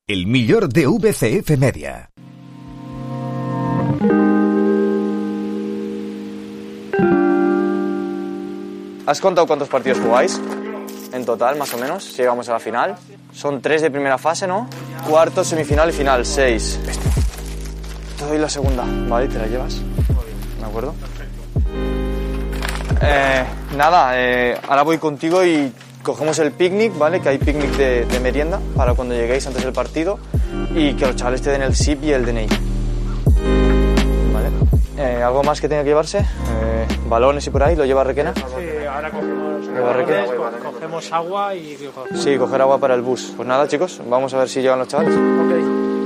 El millor de VCF Media. ¿Has contado cuántos partidos jugáis? En total, más o menos, si llegamos a la final. Son 3 de primera fase, ¿no? Cuarto, semifinal y final, 6. Te doy la segunda, ¿vale? ¿Te la llevas? ¿De acuerdo? Ahora voy contigo y cogemos el picnic, ¿vale? Que hay picnic de merienda para cuando lleguéis antes del partido y que los chavales te den el SIP y el DNI. ¿Vale? ¿Algo más que tenga que llevarse? ¿Balones y por ahí? ¿Lo lleva Requena? Sí, ahora cogemos agua y... Sí, coger agua para el bus. Pues nada, chicos, vamos a ver si llegan los chavales. Ok.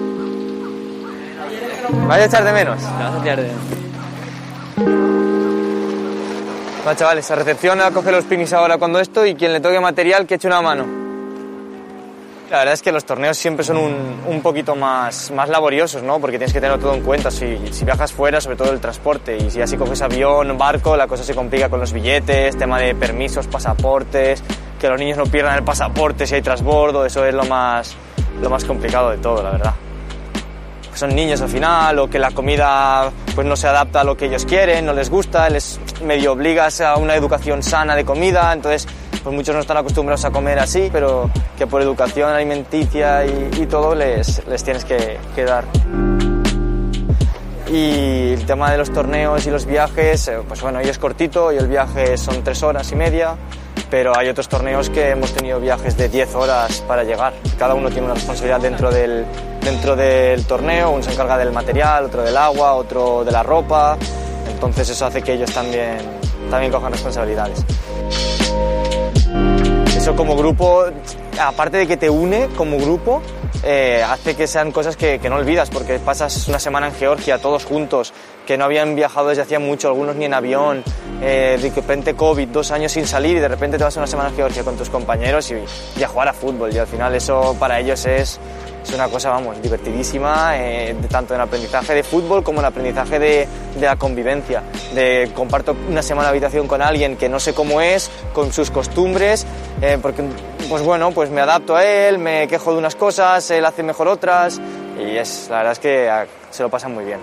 ¿Vais a echar de menos? Vas a echar de menos. Bueno, chavales, a recepción a coger los picnics ahora cuando esto y quien le toque material que eche una mano. La verdad es que los torneos siempre son un poquito más laboriosos, ¿no? Porque tienes que tenerlo todo en cuenta. Si viajas fuera, sobre todo el transporte, y si así coges avión, barco, la cosa se complica con los billetes, tema de permisos, pasaportes, que los niños no pierdan el pasaporte si hay transbordo, eso es lo más complicado de todo, la verdad. Son niños al final, o que la comida pues no se adapta a lo que ellos quieren, no les gusta, les medio obligas a una educación sana de comida, entonces pues muchos no están acostumbrados a comer así, pero que por educación alimenticia y todo les tienes que dar. Y el tema de los torneos y los viajes, pues bueno, hoy es cortito y el viaje son 3 horas y media, pero hay otros torneos que hemos tenido viajes de 10 horas para llegar. Cada uno tiene una responsabilidad dentro del torneo, uno se encarga del material, otro del agua, otro de la ropa, entonces eso hace que ellos también cojan responsabilidades. Eso como grupo, aparte de que te une como grupo, hace que sean cosas que no olvidas, porque pasas una semana en Georgia todos juntos, que no habían viajado desde hacía mucho, algunos ni en avión, de repente COVID, 2 años sin salir y de repente te vas una semana en Georgia con tus compañeros y a jugar a fútbol, y al final eso para ellos es una cosa, vamos, divertidísima, tanto en el aprendizaje de fútbol como en el aprendizaje de la convivencia, comparto una semana de habitación con alguien que no sé cómo es, con sus costumbres, porque pues bueno, pues me adapto a él, me quejo de unas cosas, él hace mejor otras, y la verdad es que se lo pasan muy bien.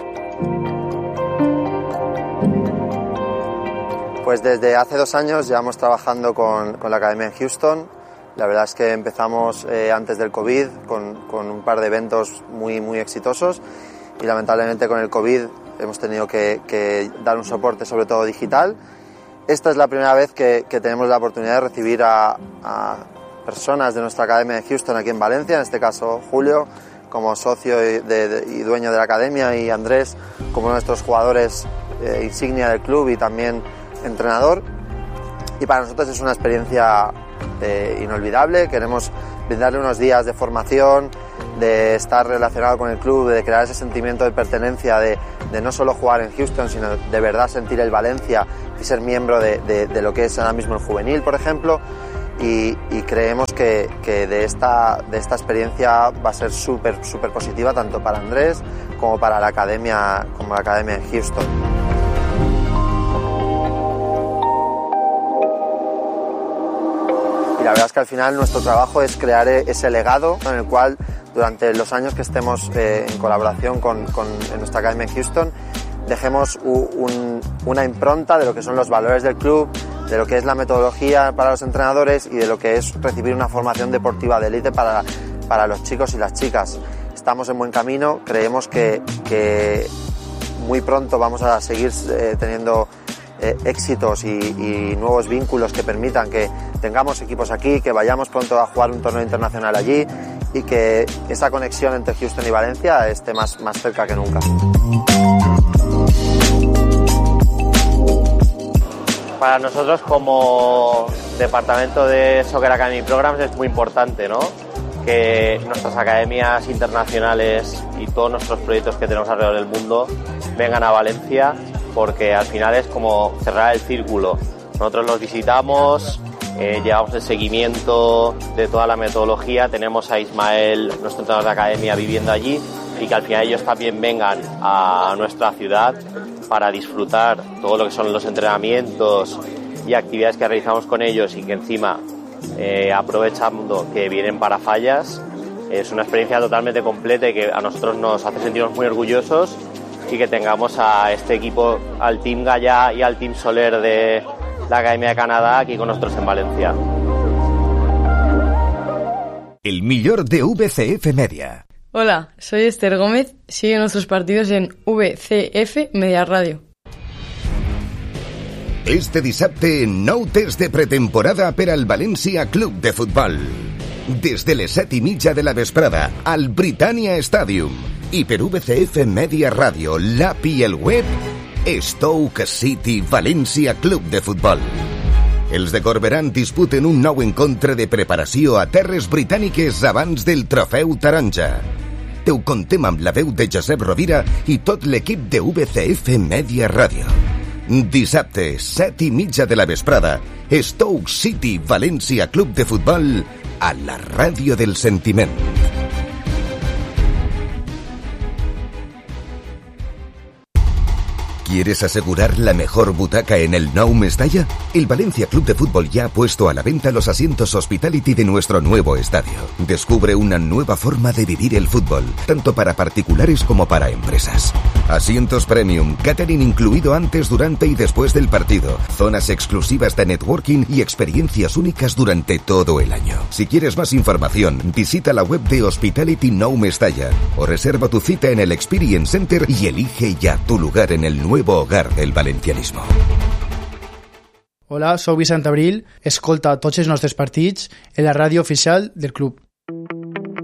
Pues desde hace 2 años llevamos trabajando con la Academia en Houston. La verdad es que empezamos antes del COVID con un par de eventos muy exitosos y lamentablemente con el COVID hemos tenido que dar un soporte sobre todo digital. Esta es la primera vez que tenemos la oportunidad de recibir a personas de nuestra Academia de Houston aquí en Valencia, en este caso Julio como socio y dueño de la Academia y Andrés como nuestros jugadores insignia del club y también entrenador. Y para nosotros es una experiencia inolvidable. Queremos brindarle unos días de formación, de estar relacionado con el club, de crear ese sentimiento de pertenencia, de no solo jugar en Houston, sino de verdad sentir el Valencia y ser miembro de lo que es ahora mismo el juvenil, por ejemplo. Y creemos que de esta experiencia va a ser súper positiva tanto para Andrés como para la academia en Houston. La verdad es que al final nuestro trabajo es crear ese legado en el cual durante los años que estemos en colaboración en nuestra Academia en Houston dejemos una impronta de lo que son los valores del club, de lo que es la metodología para los entrenadores y de lo que es recibir una formación deportiva de élite para los chicos y las chicas. Estamos en buen camino, creemos que muy pronto vamos a seguir teniendo éxitos y nuevos vínculos que permitan que tengamos equipos aquí, que vayamos pronto a jugar un torneo internacional allí y que esa conexión entre Houston y Valencia esté más cerca que nunca. Para nosotros como departamento de Soccer Academy Programs es muy importante, ¿no?, que nuestras academias internacionales y todos nuestros proyectos que tenemos alrededor del mundo vengan a Valencia, porque al final es como cerrar el círculo. Nosotros los visitamos, llevamos el seguimiento de toda la metodología, tenemos a Ismael, nuestro entrenador de academia, viviendo allí, y que al final ellos también vengan a nuestra ciudad para disfrutar todo lo que son los entrenamientos y actividades que realizamos con ellos, y que encima aprovechando que vienen para Fallas, Es una experiencia totalmente completa y que a nosotros nos hace sentirnos muy orgullosos y que tengamos a este equipo, al Team Gallà y al Team Soler de la Academia de Canadá aquí con nosotros en Valencia. El millor de VCF Media. Hola, soy Esther Gómez. Sigue nuestros partidos en VCF Media Radio. Este dissabte, nou test de pretemporada per al València Club de Futbol. Des de les 7:30 de la vesprada, al Britannia Stadium. I per VCF Media Radio, l'app i el web, Stoke City València Club de Futbol. Els de Corberán disputen un nou encontre de preparació a terres britàniques abans del Trofeu Taronja. Te ho contem amb la veu de Josep Rovira i tot l'equip de VCF Media Radio. Dissabte, 7:30 de la vesprada, Stoke City València Club de Futbol a la ràdio del sentiment. ¿Quieres asegurar la mejor butaca en el Nou Mestalla? El Valencia Club de Fútbol ya ha puesto a la venta los asientos Hospitality de nuestro nuevo estadio. Descubre una nueva forma de vivir el fútbol, tanto para particulares como para empresas. Asientos premium, catering incluido antes, durante y después del partido, zonas exclusivas de networking y experiencias únicas durante todo el año. Si quieres más información, visita la web de Hospitality Nou Mestalla o reserva tu cita en el Experience Center y elige ya tu lugar en el nuevo hogar del valencianismo. Hola, soc Vicent Abril. Escolta tots els nostres partits en la ràdio oficial del club.